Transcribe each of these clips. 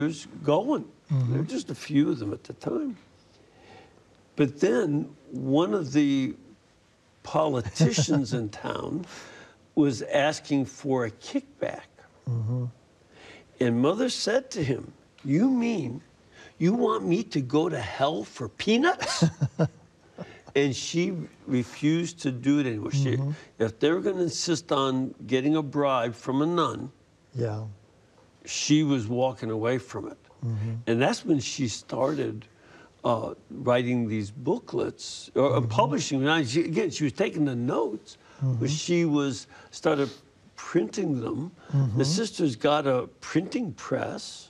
going. There were just a few of them at the time. But then one of the politicians in town was asking for a kickback. And Mother said to him, "You mean you want me to go to hell for peanuts?" And she refused to do it anymore. If they were going to insist on getting a bribe from a nun, she was walking away from it. And that's when she started writing these booklets, or publishing. Again, she was taking the notes, but she started printing them. The sisters got a printing press,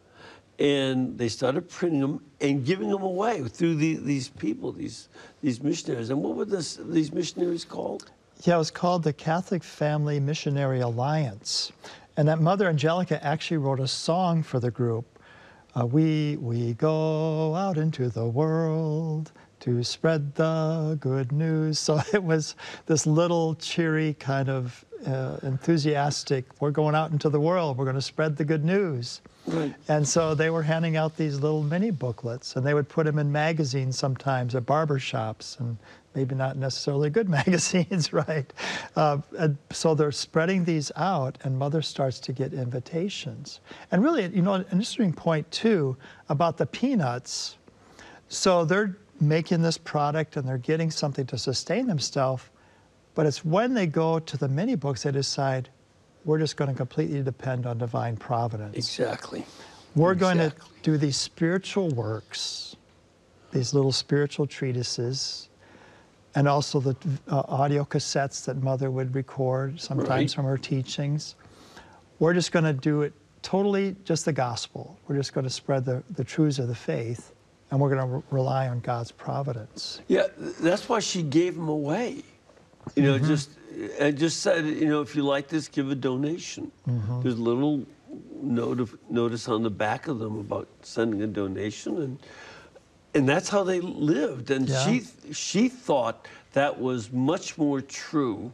and they started printing them and giving them away through these people, these missionaries. And what were these missionaries called? Yeah, it was called the Catholic Family Missionary Alliance. And that Mother Angelica actually wrote a song for the group. We go out into the world to spread the good news. So it was this little cheery kind of enthusiastic, we're going out into the world, we're going to spread the good news. And so they were handing out these little mini booklets, and they would put them in magazines sometimes at barber shops, and maybe not necessarily good magazines, right? And so they're spreading these out, and Mother starts to get invitations. And really, you know, an interesting point too about the peanuts. So they're making this product and they're getting something to sustain themselves, but it's when they go to the mini books they decide, we're just going to completely depend on divine providence. Exactly. We're going to do these spiritual works, these little spiritual treatises, and also the audio cassettes that Mother would record, sometimes from her teachings. We're just going to do it totally just the gospel. We're just going to spread the truths of the faith, and we're going to rely on God's providence. Yeah, that's why she gave them away. You know, just said, you know, if you like this, give a donation. There's a little notice on the back of them about sending a donation, and that's how they lived. And she thought that was much more true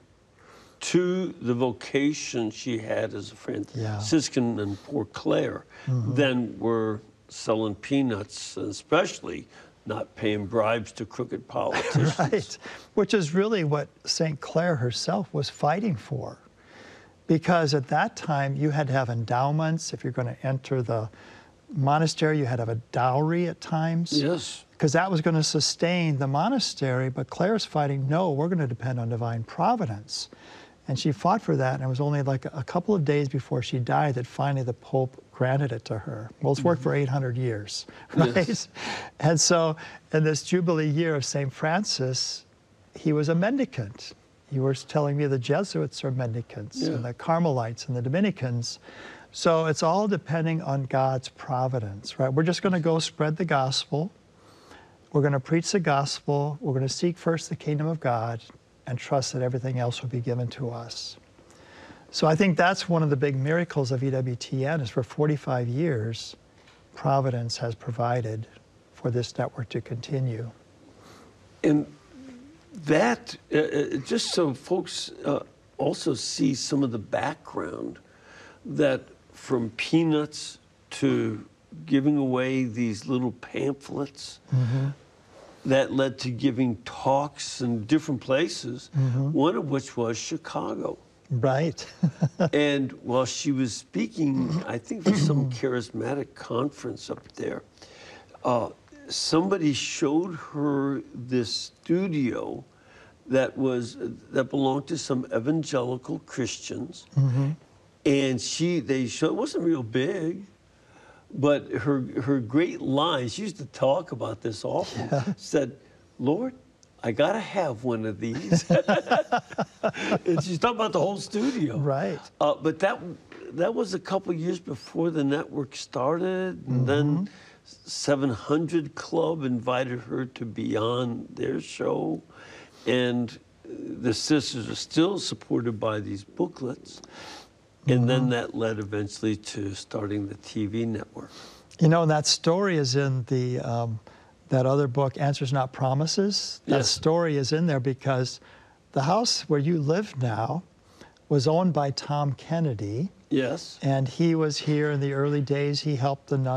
to the vocation she had as a Franciscan and poor Clare than were selling peanuts, especially not paying bribes to crooked politicians. Which is really what St. Clare herself was fighting for. Because at that time, you had to have endowments. If you're going to enter the monastery, you had to have a dowry at times. Yes. Because that was going to sustain the monastery, but Clare's fighting, no, we're going to depend on divine providence. And she fought for that, and it was only like a couple of days before she died that finally the Pope granted it to her. Well, it's worked for 800 years, right? Yes. And so in this Jubilee year of St. Francis, he was a mendicant. You were telling me the Jesuits are mendicants, and the Carmelites and the Dominicans. So it's all depending on God's providence, right? We're just going to go spread the gospel. We're going to preach the gospel. We're going to seek first the kingdom of God and trust that everything else will be given to us. So I think that's one of the big miracles of EWTN is for 45 years, Providence has provided for this network to continue. And that, just so folks also see some of the background, that from peanuts to giving away these little pamphlets, that led to giving talks in different places, one of which was Chicago. Right. And while she was speaking, I think for some charismatic conference up there, somebody showed her this studio that belonged to some evangelical Christians, and they showed it wasn't real big. But her great line, she used to talk about this often, said, "Lord, I got to have one of these." And she's talking about the whole studio. Right. But that was a couple years before the network started. And then 700 Club invited her to be on their show. And the sisters are still supported by these booklets. And then that led eventually to starting the TV network. You know, that story is in the that other book, Answers Not Promises. That story is in there because the house where you live now was owned by Tom Kennedy. Yes. And he was here in the early days. He helped the nuns